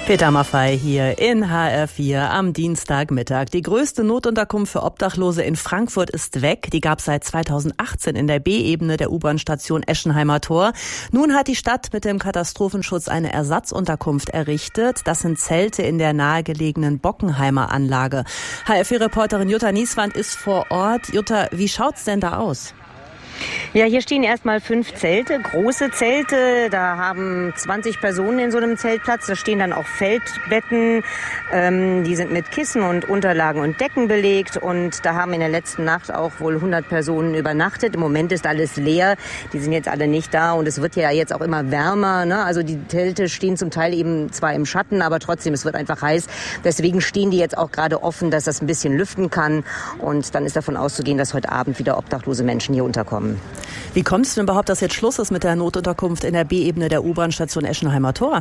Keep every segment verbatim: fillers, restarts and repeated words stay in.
Peter Maffay hier in H R vier am Dienstagmittag. Die größte Notunterkunft für Obdachlose in Frankfurt ist weg. Die gab es seit zweitausendachtzehn in der B-Ebene der U-Bahn-Station Eschenheimer Tor. Nun hat die Stadt mit dem Katastrophenschutz eine Ersatzunterkunft errichtet. Das sind Zelte in der nahegelegenen Bockenheimer Anlage. H R vier-Reporterin Jutta Nieswand ist vor Ort. Jutta, wie schaut's denn da aus? Ja, hier stehen erstmal fünf Zelte, große Zelte. Da haben zwanzig Personen in so einem Zeltplatz. Da stehen dann auch Feldbetten. Ähm, die sind mit Kissen und Unterlagen und Decken belegt. Und da haben in der letzten Nacht auch wohl hundert Personen übernachtet. Im Moment ist alles leer. Die sind jetzt alle nicht da. Und es wird ja jetzt auch immer wärmer, ne? Also die Zelte stehen zum Teil eben zwar im Schatten, aber trotzdem, es wird einfach heiß. Deswegen stehen die jetzt auch gerade offen, dass das ein bisschen lüften kann. Und dann ist davon auszugehen, dass heute Abend wieder obdachlose Menschen hier unterkommen. Wie kommt es denn überhaupt, dass jetzt Schluss ist mit der Notunterkunft in der B-Ebene der U-Bahn-Station Eschenheimer Tor?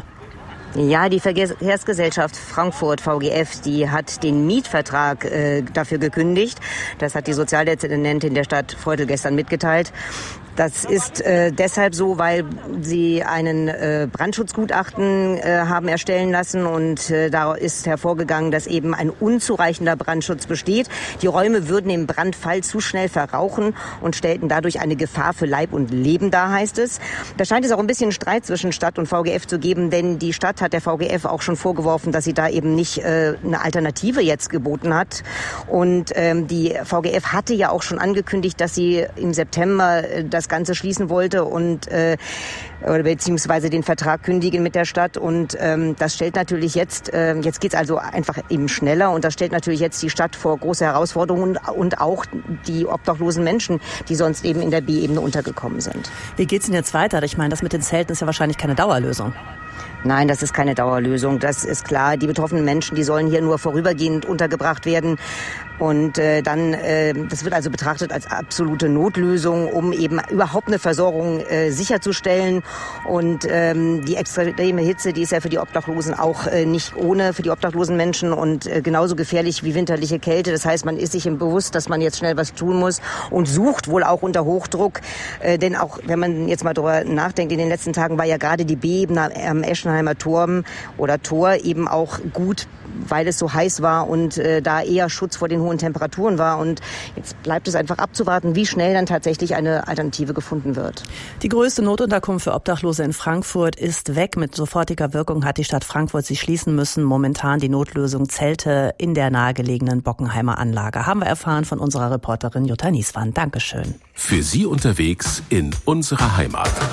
Ja, die Verkehrsgesellschaft Frankfurt V G F, die hat den Mietvertrag äh, dafür gekündigt. Das hat die Sozialdezernentin der Stadt Freutel gestern mitgeteilt. Das ist äh, deshalb so, weil sie einen äh, Brandschutzgutachten äh, haben erstellen lassen und äh, da ist hervorgegangen, dass eben ein unzureichender Brandschutz besteht. Die Räume würden im Brandfall zu schnell verrauchen und stellten dadurch eine Gefahr für Leib und Leben dar, heißt es. Da scheint es auch ein bisschen Streit zwischen Stadt und V G F zu geben, denn die Stadt hat der V G F auch schon vorgeworfen, dass sie da eben nicht äh, eine Alternative jetzt geboten hat. Und ähm, die V G F hatte ja auch schon angekündigt, dass sie im September äh, das Ganze schließen wollte und äh, oder beziehungsweise den Vertrag kündigen mit der Stadt. Und ähm, das stellt natürlich jetzt, äh, jetzt geht's also einfach eben schneller und das stellt natürlich jetzt die Stadt vor große Herausforderungen und auch die obdachlosen Menschen, die sonst eben in der B-Ebene untergekommen sind. Wie geht's denn jetzt weiter? Ich meine, das mit den Zelten ist ja wahrscheinlich keine Dauerlösung. Nein, das ist keine Dauerlösung. Das ist klar. Die betroffenen Menschen, die sollen hier nur vorübergehend untergebracht werden. Und äh, dann, äh, das wird also betrachtet als absolute Notlösung, um eben überhaupt eine Versorgung äh, sicherzustellen. Und ähm, die extreme Hitze, die ist ja für die Obdachlosen auch äh, nicht ohne, für die obdachlosen Menschen und äh, genauso gefährlich wie winterliche Kälte. Das heißt, man ist sich im bewusst, dass man jetzt schnell was tun muss und sucht wohl auch unter Hochdruck. Äh, denn auch, wenn man jetzt mal drüber nachdenkt, in den letzten Tagen war ja gerade die B-Ebene am Eschenheimer Turm oder Tor eben auch gut, weil es so heiß war und äh, da eher Schutz vor den hohen Temperaturen war. Und jetzt bleibt es einfach abzuwarten, wie schnell dann tatsächlich eine Alternative gefunden wird. Die größte Notunterkunft für Obdachlose in Frankfurt ist weg. Mit sofortiger Wirkung hat die Stadt Frankfurt sie schließen müssen. Momentan die Notlösung Zelte in der nahegelegenen Bockenheimer Anlage. Haben wir erfahren von unserer Reporterin Jutta Nieswand. Dankeschön. Für Sie unterwegs in unserer Heimat.